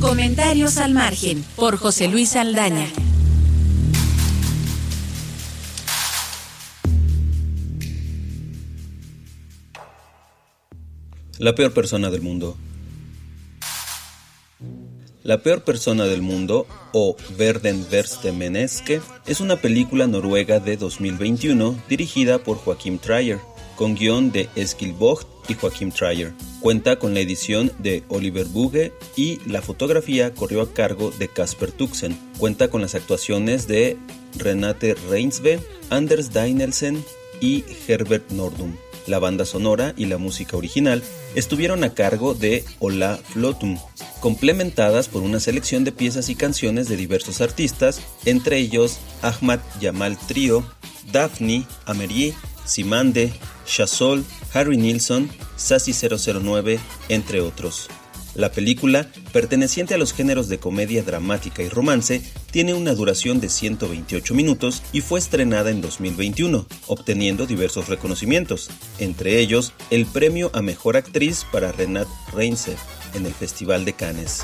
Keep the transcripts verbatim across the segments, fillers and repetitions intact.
Comentarios al margen, por José Luis Saldaña. La peor persona del mundo. La peor persona del mundo, o Verden verste Menneske, es una película noruega de dos mil veintiuno dirigida por Joachim Trier, con guión de Eskil Vogt y Joachim Trier. Cuenta con la edición de Oliver Bugge y la fotografía corrió a cargo de Kasper Tuxen. Cuenta con las actuaciones de Renate Reinsve, Anders Danielsen y Herbert Nordum. La banda sonora y la música original estuvieron a cargo de Ola Flotum, complementadas por una selección de piezas y canciones de diversos artistas, entre ellos Ahmad Jamal Trio, Daphne, Amelie, Simande, Shasol, Harry Nilsson, Sassy cero cero nueve, entre otros. La película, perteneciente a los géneros de comedia dramática y romance, tiene una duración de ciento veintiocho minutos y fue estrenada en dos mil veintiuno, obteniendo diversos reconocimientos, entre ellos el premio a Mejor Actriz para Renate Reinsve en el Festival de Cannes.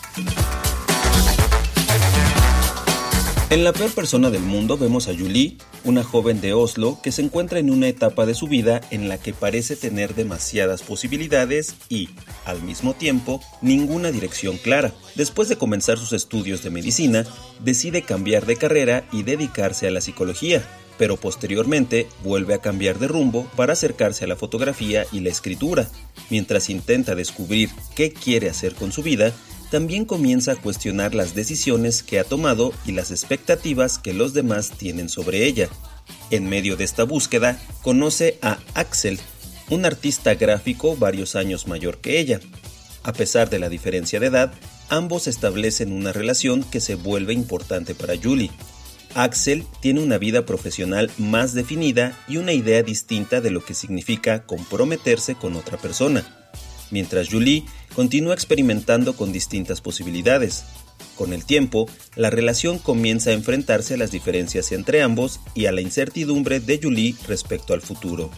En La peor persona del mundo vemos a Julie, una joven de Oslo que se encuentra en una etapa de su vida en la que parece tener demasiadas posibilidades y, al mismo tiempo, ninguna dirección clara. Después de comenzar sus estudios de medicina, decide cambiar de carrera y dedicarse a la psicología, pero posteriormente vuelve a cambiar de rumbo para acercarse a la fotografía y la escritura. Mientras intenta descubrir qué quiere hacer con su vida, también comienza a cuestionar las decisiones que ha tomado y las expectativas que los demás tienen sobre ella. En medio de esta búsqueda, conoce a Axel, un artista gráfico varios años mayor que ella. A pesar de la diferencia de edad, ambos establecen una relación que se vuelve importante para Julie. Axel tiene una vida profesional más definida y una idea distinta de lo que significa comprometerse con otra persona, mientras Julie continúa experimentando con distintas posibilidades. Con el tiempo, la relación comienza a enfrentarse a las diferencias entre ambos y a la incertidumbre de Julie respecto al futuro.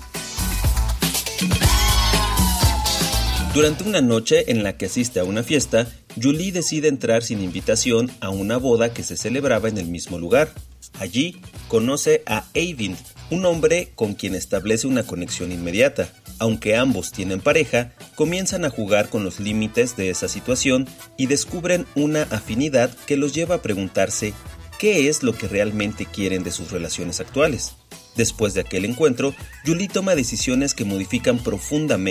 Durante una noche en la que asiste a una fiesta, Julie decide entrar sin invitación a una boda que se celebraba en el mismo lugar. Allí conoce a Eivind, un hombre con quien establece una conexión inmediata. Aunque ambos tienen pareja, comienzan a jugar con los límites de esa situación y descubren una afinidad que los lleva a preguntarse qué es lo que realmente quieren de sus relaciones actuales. Después de aquel encuentro, Julie toma decisiones que modifican profundamente